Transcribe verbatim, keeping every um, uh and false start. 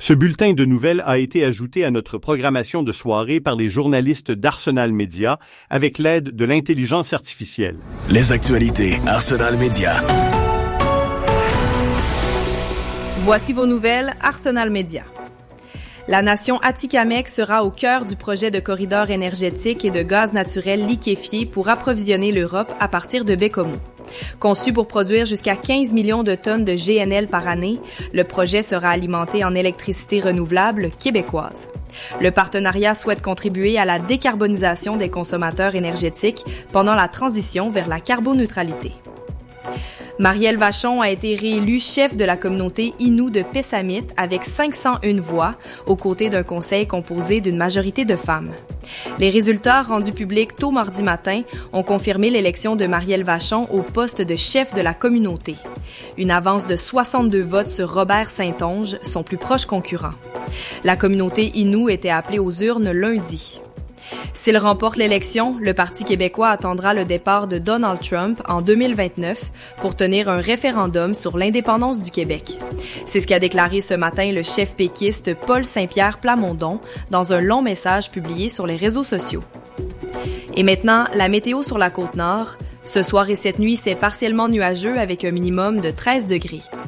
Ce bulletin de nouvelles a été ajouté à notre programmation de soirée par les journalistes d'Arsenal Média avec l'aide de l'intelligence artificielle. Les actualités Arsenal Média. Voici vos nouvelles Arsenal Média. La nation Atikamekw sera au cœur du projet de corridor énergétique et de gaz naturel liquéfié pour approvisionner l'Europe à partir de Baie-Comeau. Conçu pour produire jusqu'à quinze millions de tonnes de G N L par année, le projet sera alimenté en électricité renouvelable québécoise. Le partenariat souhaite contribuer à la décarbonisation des consommateurs énergétiques pendant la transition vers la carboneutralité. Marielle Vachon a été réélue chef de la communauté Innu de Pessamit avec cinq cent une voix, aux côtés d'un conseil composé d'une majorité de femmes. Les résultats rendus publics tôt mardi matin ont confirmé l'élection de Marielle Vachon au poste de chef de la communauté. Une avance de soixante-deux votes sur Robert Saint-Onge, son plus proche concurrent. La communauté Innu était appelée aux urnes lundi. S'il remporte l'élection, le Parti québécois attendra le départ de Donald Trump en deux mille vingt-neuf pour tenir un référendum sur l'indépendance du Québec. C'est ce qu'a déclaré ce matin le chef péquiste Paul Saint-Pierre Plamondon dans un long message publié sur les réseaux sociaux. Et maintenant, la météo sur la Côte-Nord. Ce soir et cette nuit, c'est partiellement nuageux avec un minimum de treize degrés.